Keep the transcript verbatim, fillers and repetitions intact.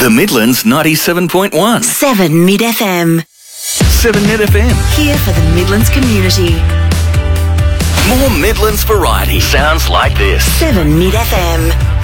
The Midlands ninety-seven point one. seven Mid F M. seven Mid F M. Here for the Midlands community. More Midlands variety sounds like this. seven Mid F M.